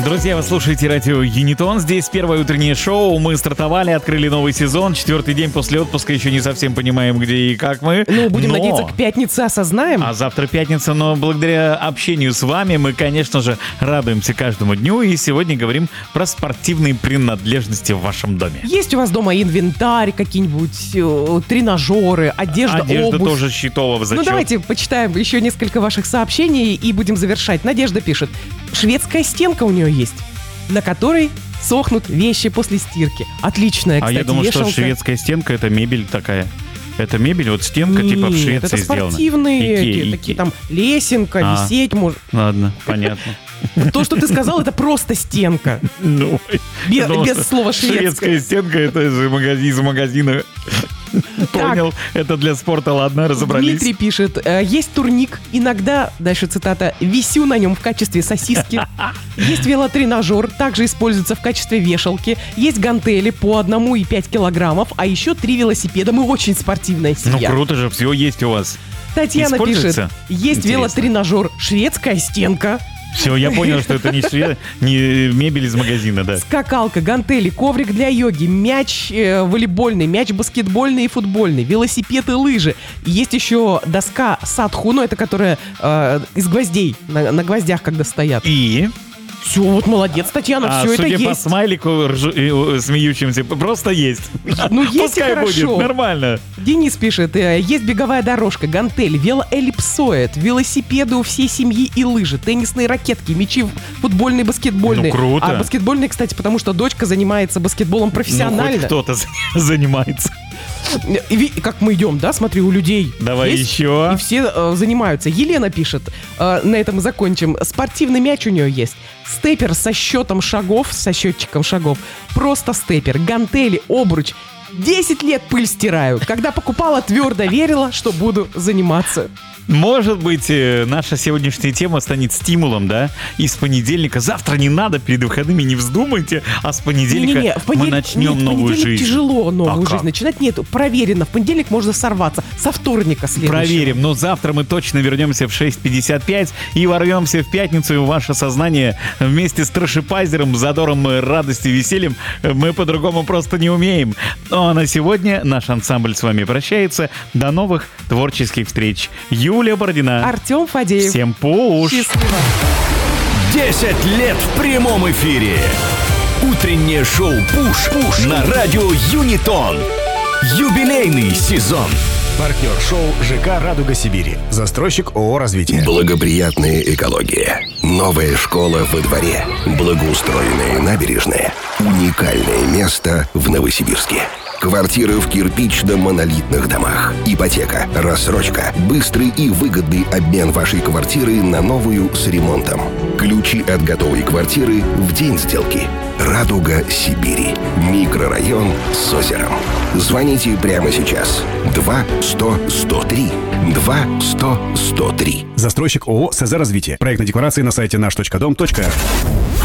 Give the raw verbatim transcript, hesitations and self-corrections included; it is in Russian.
Друзья, вы слушаете радио Юнитон. Здесь первое утреннее шоу. Мы стартовали, открыли новый сезон. Четвертый день после отпуска. Еще не совсем понимаем, где и как мы. Ну, будем но... надеяться, к пятнице осознаем. А завтра пятница, но благодаря общению с вами мы, конечно же, радуемся каждому дню. И сегодня говорим про спортивные принадлежности в вашем доме. Есть у вас дома инвентарь, какие-нибудь э, тренажеры, одежда, Одежда обувь? тоже счетова в зачет. Ну, давайте почитаем еще несколько ваших сообщений и будем завершать. Надежда пишет. Шведская стенка у нее есть, на которой сохнут вещи после стирки. Отличная, кстати, А я думал, вешалка. что шведская стенка — это мебель такая. Это мебель, вот стенка Нет, типа в Швеции это сделана. спортивные, Икея, эти, Икея. такие там лесенка, А. висеть может. Ладно, понятно. То, что ты сказал, это просто стенка. Ну, Без, я думал, без что слова шведская. Шведская стенка — это же магазин, из магазина. Понял, это для спорта, ладно, разобрались. Дмитрий пишет, э, есть турник, иногда, дальше цитата, висю на нем в качестве сосиски. Есть велотренажер, также используется в качестве вешалки. Есть гантели по одному и пять килограммов, а еще три велосипеда. Мы очень спортивная Ну семья. круто же, все есть у вас. Татьяна пишет, Используется? есть Интересно. велотренажер, шведская стенка, Все, я понял, что это не швед, не мебель из магазина, да. скакалка, гантели, коврик для йоги, мяч э, волейбольный, мяч баскетбольный и футбольный, велосипед и лыжи. Есть еще доска садху, ну это которая э, из гвоздей, на, на гвоздях когда стоят. И? Все, вот молодец, Татьяна, А, все это судя по есть. смайлику ржу- э, э, смеющимся, просто есть. Ну, есть и Пускай хорошо. будет, нормально. Денис пишет, э, есть беговая дорожка, гантель, велоэллипсоид, велосипеды у всей семьи и лыжи, теннисные ракетки, мячи футбольные, баскетбольные. Ну, круто. А баскетбольные, кстати, потому что дочка занимается баскетболом Ну, хоть профессионально. кто-то занимается. И ви- как мы идем, да, смотри, у людей. Давай есть, еще. И все э, занимаются. Елена пишет, э, на этом мы закончим. Спортивный мяч у нее есть. Степер со счетом шагов, со счетчиком шагов. Просто степер. Гантели, обруч. Десять лет пыль стираю. Когда покупала, твердо верила, что буду заниматься. Может быть, э, наша сегодняшняя тема станет стимулом, да? И с понедельника, завтра не надо, перед выходными не вздумайте, а с понедельника Не-не-не, в мы понедельник- начнем нет, в новую понедельник жизнь. тяжело новую А жизнь как? начинать. Нет, проверено. В понедельник можно сорваться. Со вторника следующего. Проверим, но завтра мы точно вернемся в шесть пятьдесят пять и ворвемся в пятницу, и в ваше сознание вместе с трошипайзером, задором, радостью, весельем мы по-другому просто не умеем. Ну а на сегодня наш ансамбль с вами прощается. До новых творческих встреч. Юлия Бородина. Артем Фадеев. Всем пуш! Счастливо. десять лет в прямом эфире. Утреннее шоу «Пуш» на радио Юнитон. Юбилейный сезон. Партнер шоу ЖК «Радуга Сибири». Застройщик ООО «Развитие». Благоприятная экология. Новая школа во дворе. Благоустроенные набережные. Уникальное место в Новосибирске. Квартиры в кирпично-монолитных домах. Ипотека, рассрочка, быстрый и выгодный обмен вашей квартиры на новую с ремонтом. Ключи от готовой квартиры в день сделки. «Радуга Сибири». Микрорайон с озером. Звоните прямо сейчас. два сто сто три. два сто сто три. Застройщик ООО «СЗ Развитие». Проектная декларация на сайте наш точка дом точка эр.